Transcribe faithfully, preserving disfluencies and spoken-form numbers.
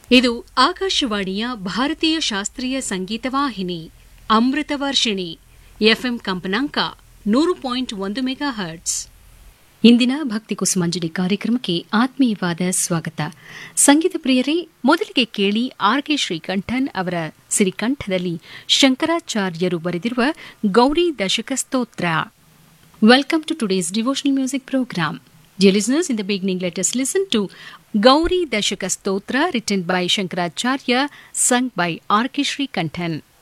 ಇದು ಆಕಾಶವಾಣಿಯ ಭಾರತೀಯ ಶಾಸ್ತ್ರೀಯ ಸಂಗೀತ ವಾಹಿನಿ ಅಮೃತ ವರ್ಷಿಣಿ ಎಫ್ಎಂ ಕಂಪನಾಂಕ ನೂರು ಪಾಯಿಂಟ್ ಒಂದು ಮೆಗಾ ಹರ್ಟ್ಸ್. ಇಂದಿನ ಭಕ್ತಿ ಕುಸುಮಾಂಜಲಿ ಕಾರ್ಯಕ್ರಮಕ್ಕೆ ಆತ್ಮೀಯವಾದ ಸ್ವಾಗತ. ಸಂಗೀತ ಪ್ರಿಯರೇ, ಮೊದಲಿಗೆ ಕೇಳಿ ಆರ್ ಕೆ ಶ್ರೀಕಂಠನ್ ಅವರ ಸಿರಿಕಂಠದಲ್ಲಿ ಶಂಕರಾಚಾರ್ಯರು ಬರೆದಿರುವ ಗೌರಿ ದಶಕ ಸ್ತೋತ್ರ. Welcome to today's devotional music program. Dear listeners, in the beginning, let us listen to Gauri Dashaka Stotra, written by Shankaracharya, sung by R K Shrikanthan.